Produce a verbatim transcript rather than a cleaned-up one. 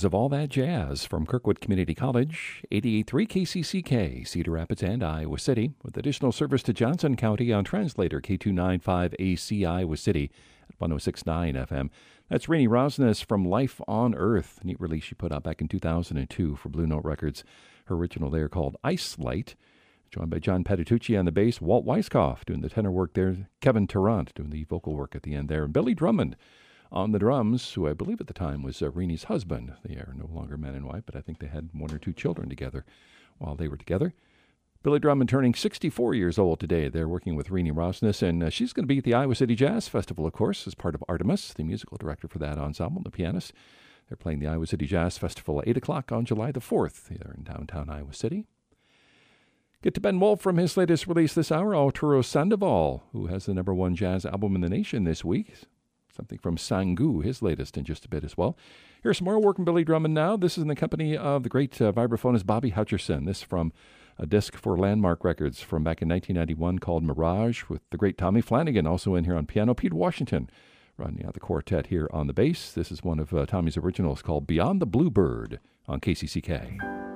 hours of all that jazz from Kirkwood Community College, eighty-eight point three K C C K, Cedar Rapids and Iowa City, with additional service to Johnson County on translator K two ninety-five A C Iowa City at one oh six point nine F M. That's Rainey Rosnes from Life on Earth, neat release she put out back in two thousand two for Blue Note Records. Her original there called Ice Light, joined by John Petitucci on the bass, Walt Weiskopf doing the tenor work there, Kevin Tarrant doing the vocal work at the end there, and Billy Drummond on the drums, who I believe at the time was uh, Rainey's husband. They are no longer man and wife, but I think they had one or two children together while they were together. Billy Drummond turning sixty-four years old today. They're working with Rainey Rosnes, and uh, she's going to be at the Iowa City Jazz Festival, of course, as part of Artemis, the musical director for that ensemble, the pianist. They're playing the Iowa City Jazz Festival at eight o'clock on July the fourth. They're in downtown Iowa City. Get to Ben Wolf from his latest release this hour, Arturo Sandoval, who has the number one jazz album in the nation this week. Something from Sangu, his latest, in just a bit as well. Here's some more work from Billy Drummond now. This is in the company of the great uh, vibraphonist Bobby Hutcherson. This from a disc for Landmark Records from back in nineteen ninety-one called Mirage, with the great Tommy Flanagan also in here on piano. Pete Washington running out the quartet here on the bass. This is one of uh, Tommy's originals called Beyond the Bluebird on K C C K.